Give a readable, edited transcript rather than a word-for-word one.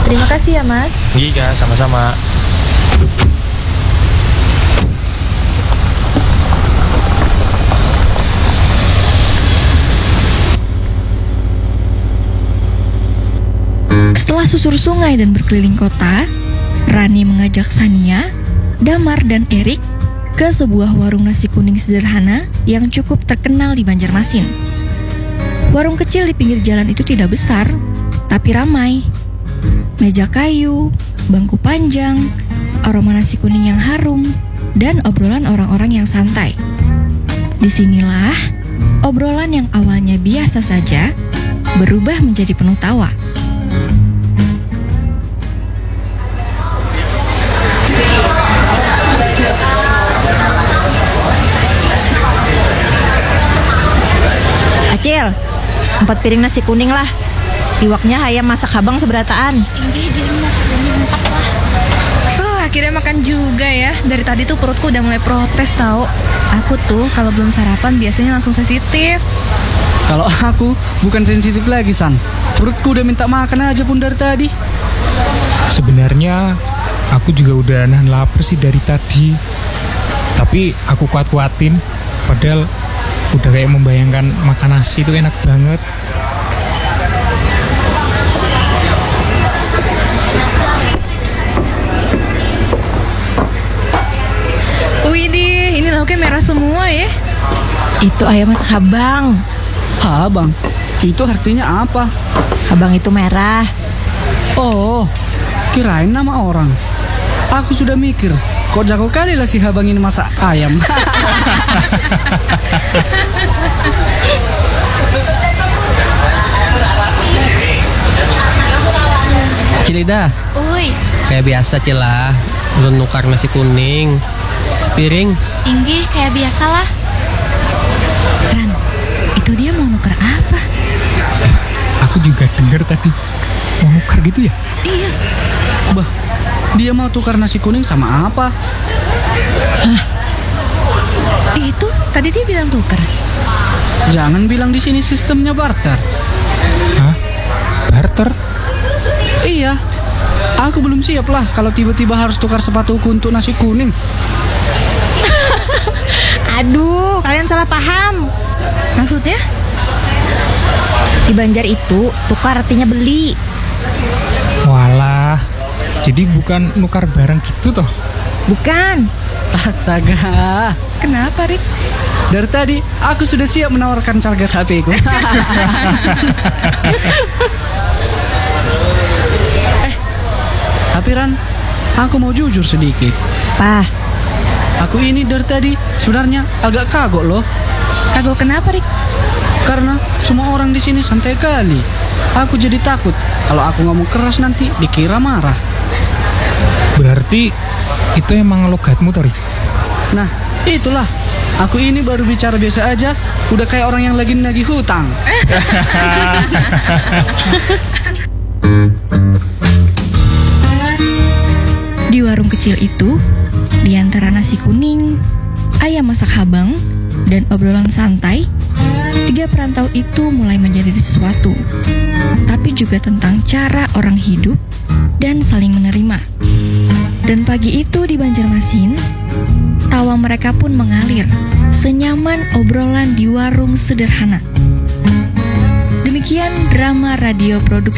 Terima kasih ya, Mas. Iya, sama-sama. Setelah susur sungai dan berkeliling kota, Rani mengajak Sania, Damar, dan Erik ke sebuah warung nasi kuning sederhana yang cukup terkenal di Banjarmasin. Warung kecil di pinggir jalan itu tidak besar, tapi ramai. Meja kayu, bangku panjang, aroma nasi kuning yang harum, dan obrolan orang-orang yang santai. Disinilah obrolan yang awalnya biasa saja berubah menjadi penuh tawa. Acil, 4 piring nasi kuning lah. Iwaknya hayam masak habang seberataan. Akhirnya makan juga ya. Dari tadi tuh perutku udah mulai protes tau. Aku tuh kalau belum sarapan biasanya langsung sensitif. Kalau aku bukan sensitif lagi, San. Perutku udah minta makan aja pun dari tadi. Sebenarnya aku juga udah nahan lapar sih dari tadi. Tapi aku kuat-kuatin. Padahal udah kayak membayangkan makan nasi itu enak banget. Widih, ini lauknya merah semua ya. Itu ayam masak habang. Habang, itu artinya apa? Habang itu merah. Oh, kirain nama orang. Aku sudah mikir, kok jago kali lah si Habang ini masak ayam. Cilida, Uy, kayak biasa Cila, lu nukar nasi kuning sepiring. Inggi kayak biasalah. Ran, itu dia mau nuker apa? Aku juga denger tadi mau nukar gitu ya. Iya. Bah, dia mau tukar nasi kuning sama apa? Itu tadi dia bilang tuker. Jangan bilang di sini sistemnya barter. Hah? Barter? Iya, aku belum siap lah kalau tiba-tiba harus tukar sepatuku untuk nasi kuning. Aduh, kalian salah paham. Maksudnya? Di Banjar itu tukar artinya beli. Walah, jadi bukan nukar barang gitu toh? Bukan. Astaga, Kenapa, Rik? dari tadi aku sudah siap menawarkan charger HP ku. Tapi Ran, aku mau jujur sedikit. Pah, Aku ini dari tadi sebenarnya agak kagok loh. Kagok kenapa, Rik? Karena semua orang di sini santai kali. Aku jadi takut kalau aku ngomong keras nanti dikira marah. Berarti itu emang logatmu Tori? Nah, itulah. Aku ini baru bicara biasa aja, udah kayak orang yang lagi nagih hutang. Di warung kecil itu, di antara nasi kuning, ayam masak habang, dan obrolan santai, 3 perantau itu mulai menjadi sesuatu. Tapi juga tentang cara orang hidup dan saling menerima. Dan pagi itu di Banjarmasin, tawa mereka pun mengalir, senyaman obrolan di warung sederhana. Demikian drama radio produksi